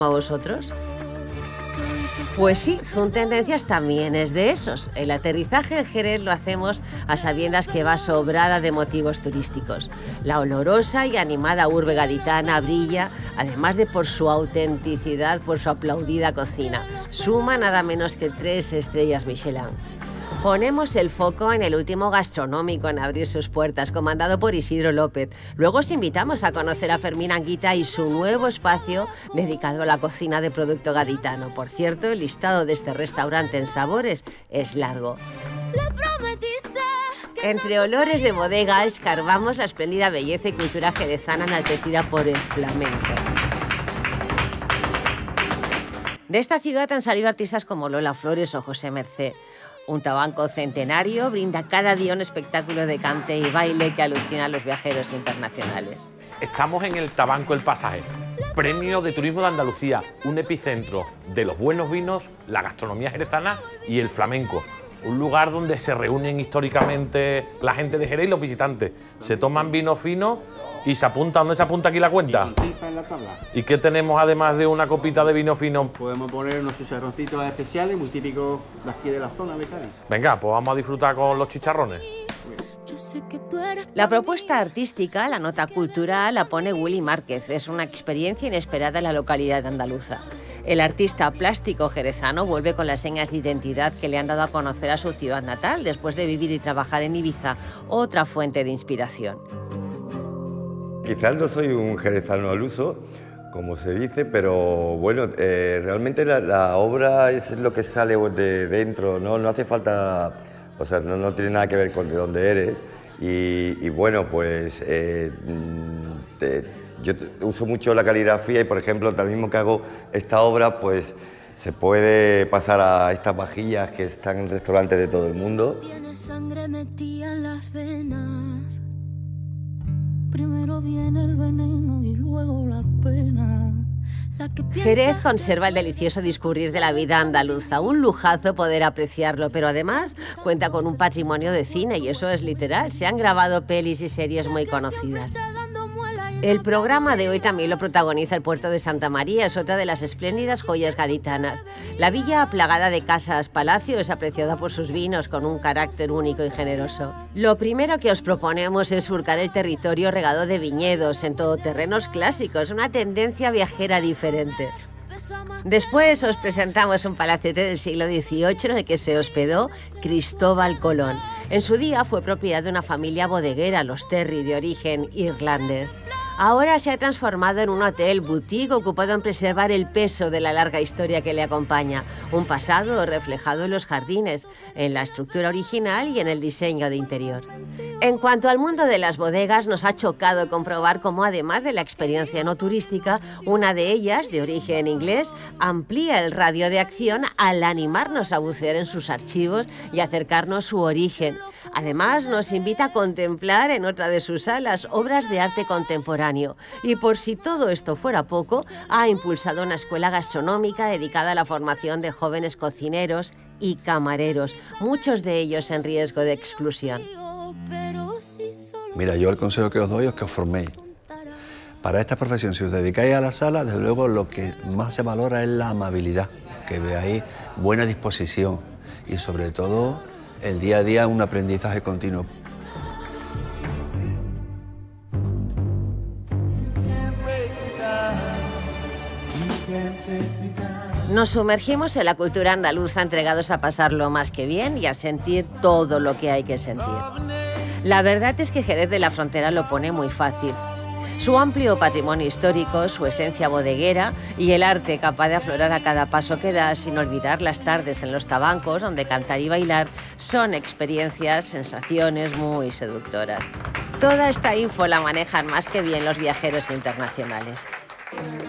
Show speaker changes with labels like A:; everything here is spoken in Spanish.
A: a vosotros? Pues sí, Zoom Tendencias también es de esos. El aterrizaje en Jerez lo hacemos a sabiendas que va sobrada de motivos turísticos. La olorosa y animada urbe gaditana brilla, además de por su autenticidad, por su aplaudida cocina. Suma nada menos que 3 estrellas Michelin. Ponemos el foco en el último gastronómico en abrir sus puertas, comandado por Isidro López. Luego os invitamos a conocer a Fermín Anguita y su nuevo espacio dedicado a la cocina de producto gaditano. Por cierto, el listado de este restaurante en sabores es largo. Entre olores de bodega escarbamos la espléndida belleza y cultura jerezana enaltecida por el flamenco. De esta ciudad han salido artistas como Lola Flores o José Mercé. Un tabanco centenario brinda cada día un espectáculo de cante y baile que alucina a los viajeros internacionales.
B: Estamos en el Tabanco El Pasaje, Premio de Turismo de Andalucía, un epicentro de los buenos vinos, la gastronomía jerezana y el flamenco. Un lugar donde se reúnen históricamente la gente de Jerez y los visitantes. Se toman vino fino y se apunta. ¿Dónde se apunta aquí la cuenta?
C: En la tabla.
B: ¿Y qué tenemos además de una copita de vino fino?
C: Podemos poner unos chicharroncitos especiales, muy típicos de aquí de la zona de Cádiz.
B: Venga, pues vamos a disfrutar con los chicharrones.
A: La propuesta artística, la nota cultural, la pone Willy Márquez. Es una experiencia inesperada en la localidad andaluza. El artista plástico jerezano vuelve con las señas de identidad que le han dado a conocer a su ciudad natal después de vivir y trabajar en Ibiza, otra fuente de inspiración.
D: Quizás no soy un jerezano al uso, como se dice, pero bueno, realmente la obra es lo que sale de dentro, no hace falta, o sea, no tiene nada que ver con de dónde eres. Y bueno, pues yo uso mucho la caligrafía y, por ejemplo, tal mismo que hago esta obra, pues se puede pasar a estas vajillas que están en restaurantes de todo el mundo.
E: Tiene sangre metida en las venas. Primero viene el veneno y luego las penas.
A: Jerez conserva el delicioso discurrir de la vida andaluza, un lujazo poder apreciarlo, pero además cuenta con un patrimonio de cine y eso es literal, se han grabado pelis y series muy conocidas. El programa de hoy también lo protagoniza el puerto de Santa María, es otra de las espléndidas joyas gaditanas. La villa plagada de casas palacio es apreciada por sus vinos con un carácter único y generoso. Lo primero que os proponemos es surcar el territorio regado de viñedos en todoterrenos clásicos, una tendencia viajera diferente. Después os presentamos un palacete del siglo XVIII en el que se hospedó Cristóbal Colón. En su día fue propiedad de una familia bodeguera, los Terry, de origen irlandés. Ahora se ha transformado en un hotel boutique ocupado en preservar el peso de la larga historia que le acompaña, un pasado reflejado en los jardines, en la estructura original y en el diseño de interior. En cuanto al mundo de las bodegas, nos ha chocado comprobar cómo, además de la experiencia no turística, una de ellas, de origen inglés, amplía el radio de acción al animarnos a bucear en sus archivos y acercarnos su origen. Además, nos invita a contemplar en otra de sus salas obras de arte contemporáneo. Y por si todo esto fuera poco, ha impulsado una escuela gastronómica dedicada a la formación de jóvenes cocineros y camareros, muchos de ellos en riesgo de exclusión.
F: Mira, yo el consejo que os doy es que os forméis. Para esta profesión, si os dedicáis a la sala, desde luego lo que más se valora es la amabilidad, que veáis buena disposición y sobre todo el día a día un aprendizaje continuo.
A: Nos sumergimos en la cultura andaluza entregados a pasarlo más que bien y a sentir todo lo que hay que sentir. La verdad es que Jerez de la Frontera lo pone muy fácil. Su amplio patrimonio histórico, su esencia bodeguera y el arte capaz de aflorar a cada paso que da, sin olvidar las tardes en los tabancos donde cantar y bailar, son experiencias, sensaciones muy seductoras. Toda esta info la manejan más que bien los viajeros internacionales.